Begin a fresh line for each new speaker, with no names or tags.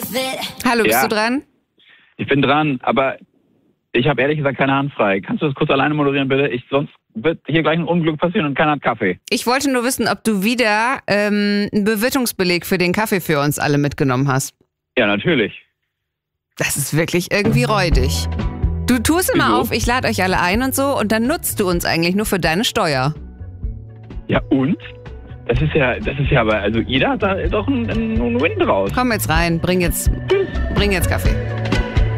Hallo, bist
Ja.
du dran?
Ich bin dran, aber ich habe ehrlich gesagt keine Hand frei. Kannst du das kurz alleine moderieren, bitte? Sonst wird hier gleich ein Unglück passieren und keiner hat Kaffee.
Ich wollte nur wissen, ob du wieder einen Bewirtungsbeleg für den Kaffee für uns alle mitgenommen hast.
Ja, natürlich.
Das ist wirklich irgendwie räudig. Du tust immer
Wieso?
auf, ich lade euch alle ein und so und dann nutzt du uns eigentlich nur für deine Steuer.
Ja, und? Das ist ja aber, also jeder hat da doch einen Win draus.
Komm jetzt rein, bring jetzt Kaffee.